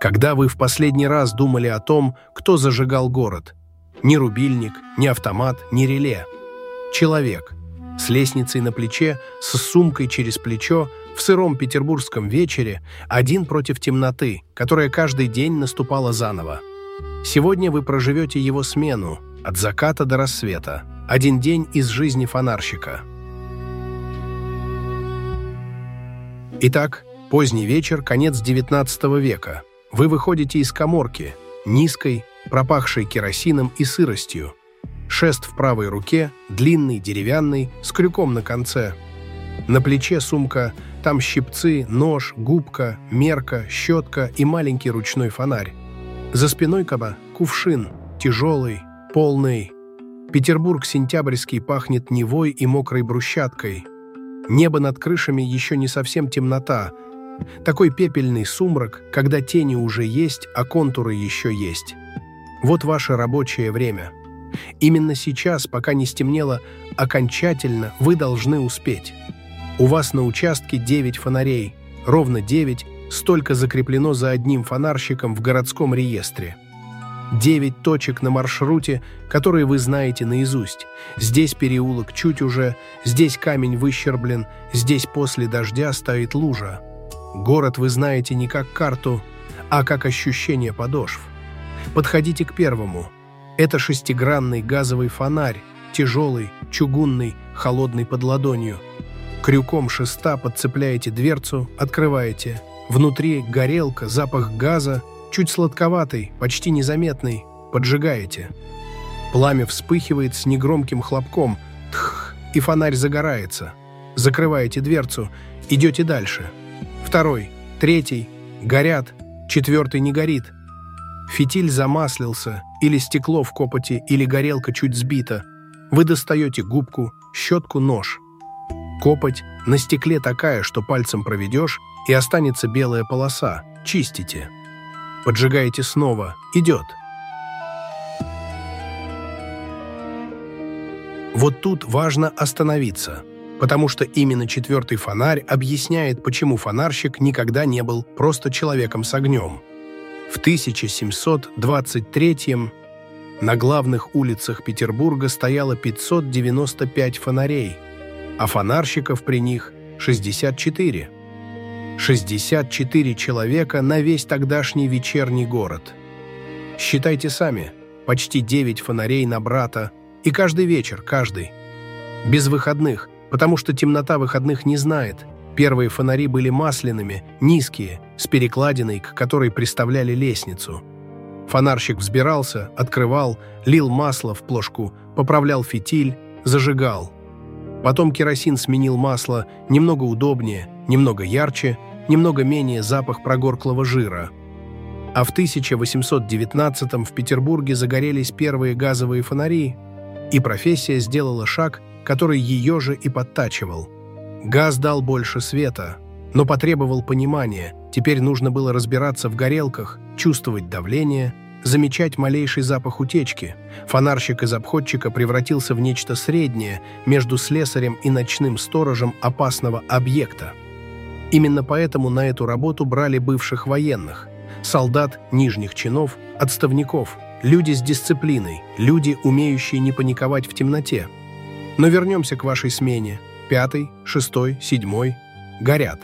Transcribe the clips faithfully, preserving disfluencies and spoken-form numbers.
Когда вы в последний раз думали о том, кто зажигал город? Ни рубильник, ни автомат, ни реле. Человек. С лестницей на плече, с сумкой через плечо, в сыром петербургском вечере, один против темноты, которая каждый день наступала заново. Сегодня вы проживете его смену, от заката до рассвета. Один день из жизни фонарщика. Итак, поздний вечер, конец девятнадцатого века. Вы выходите из каморки, низкой, пропахшей керосином и сыростью. Шест в правой руке, длинный, деревянный, с крюком на конце. На плече сумка, там щипцы, нож, губка, мерка, щетка и маленький ручной фонарь. За спиной каба кувшин, тяжелый, полный. Петербург сентябрьский пахнет Невой и мокрой брусчаткой. Небо над крышами еще не совсем темнота. Такой пепельный сумрак, когда тени уже есть, а контуры еще есть. Вот ваше рабочее время. Именно сейчас, пока не стемнело окончательно, вы должны успеть. У вас на участке девять фонарей, ровно девять, столько закреплено за одним фонарщиком в городском реестре. Девять точек на маршруте, которые вы знаете наизусть. Здесь переулок чуть уже, здесь камень выщерблен, здесь после дождя стоит лужа. Город вы знаете не как карту, а как ощущение подошв. Подходите к первому. Это шестигранный газовый фонарь, тяжелый, чугунный, холодный под ладонью. Крюком шеста подцепляете дверцу, открываете. Внутри горелка, запах газа, чуть сладковатый, почти незаметный, поджигаете. Пламя вспыхивает с негромким хлопком, тх, и фонарь загорается. Закрываете дверцу, идете дальше. Второй, третий, горят, четвертый не горит. Фитиль замаслился, или стекло в копоти, или горелка чуть сбита. Вы достаете губку, щетку, нож. Копоть на стекле такая, что пальцем проведешь, и останется белая полоса. Чистите. Поджигаете снова. Идет. Вот тут важно остановиться, потому что именно четвертый фонарь объясняет, почему фонарщик никогда не был просто человеком с огнем. В тысяча семьсот двадцать третьем на главных улицах Петербурга стояло пятьсот девяносто пять фонарей, а фонарщиков при них шестьдесят четыре. шестьдесят четыре человека на весь тогдашний вечерний город. Считайте сами, почти девять фонарей на брата, и каждый вечер, каждый. Без выходных, потому что темнота выходных не знает. Первые фонари были масляными, низкие, с перекладиной, к которой приставляли лестницу. Фонарщик взбирался, открывал, лил масло в плошку, поправлял фитиль, зажигал. Потом керосин сменил масло, немного удобнее, немного ярче, немного менее запах прогорклого жира. А в тысяча восемьсот девятнадцатом в Петербурге загорелись первые газовые фонари, и профессия сделала шаг, который ее же и подтачивал. Газ дал больше света, но потребовал понимания. Теперь нужно было разбираться в горелках, чувствовать давление, замечать малейший запах утечки. Фонарщик из обходчика превратился в нечто среднее между слесарем и ночным сторожем опасного объекта. Именно поэтому на эту работу брали бывших военных, солдат нижних чинов, отставников, люди с дисциплиной, люди, умеющие не паниковать в темноте. Но вернемся к вашей смене. Пятый, шестой, седьмой горят.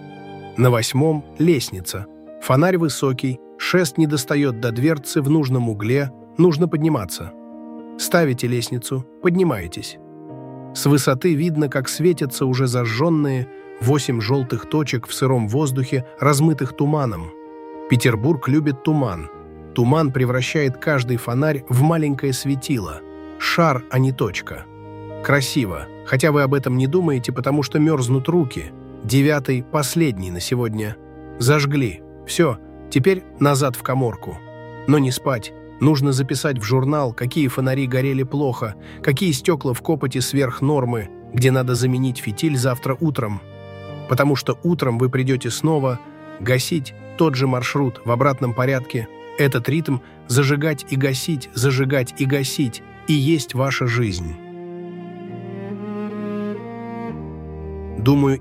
На восьмом лестница. Фонарь высокий, шест не достает до дверцы в нужном угле, нужно подниматься. Ставите лестницу, поднимаетесь. С высоты видно, как светятся уже зажженные восемь желтых точек в сыром воздухе, размытых туманом. Петербург любит туман. Туман превращает каждый фонарь в маленькое светило. Шар, а не точка. Красиво, хотя вы об этом не думаете, потому что мерзнут руки. Девятый, последний на сегодня. Зажгли. Все, теперь назад в каморку. Но не спать. Нужно записать в журнал, какие фонари горели плохо, какие стекла в копоти сверх нормы, где надо заменить фитиль завтра утром. Потому что утром вы придете снова гасить тот же маршрут в обратном порядке. Этот ритм зажигать и гасить, зажигать и гасить, и есть ваша жизнь. Думаю,